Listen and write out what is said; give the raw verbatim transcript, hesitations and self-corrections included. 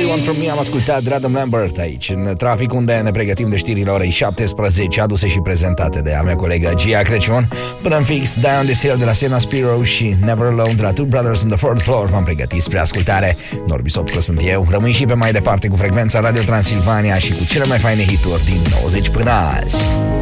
Want From Me. Am ascultat Adam Lambert aici în trafic, unde ne pregătim de știrile orei șaptesprezece, aduse și prezentate de a mea colegă Gia Creciun. Până în fix, Die on This Hill de la Sienna Spiro și Never Alone de la Two Brothers on the Fourth Floor v-am pregătit spre ascultare. Norbi Sopscă sunt eu. Rămâi și pe mai departe cu frecvența Radio Transilvania și cu cele mai faine hituri din nouăzeci până azi.